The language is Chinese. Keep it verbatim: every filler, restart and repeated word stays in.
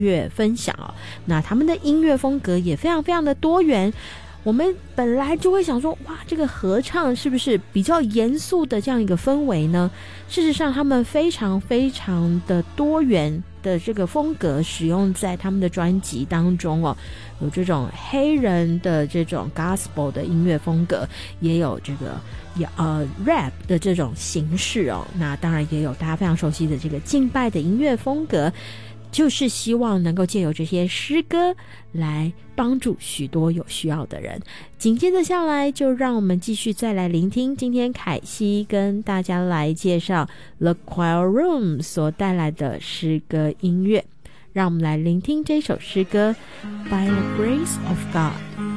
乐分享哦。那他们的音乐风格也非常非常的多元。我们本来就会想说，哇，这个合唱是不是比较严肃的这样一个氛围呢？事实上，他们非常非常的多元的这个风格使用在他们的专辑当中哦，有这种黑人的这种 gospel 的音乐风格，也有这个呃 rap 的这种形式哦。那当然也有大家非常熟悉的这个敬拜的音乐风格。就是希望能够借由这些诗歌来帮助许多有需要的人。紧接着下来，就让我们继续再来聆听今天凯西跟大家来介绍 The Choir Room 所带来的诗歌音乐。让我们来聆听这首诗歌 By the Grace of God。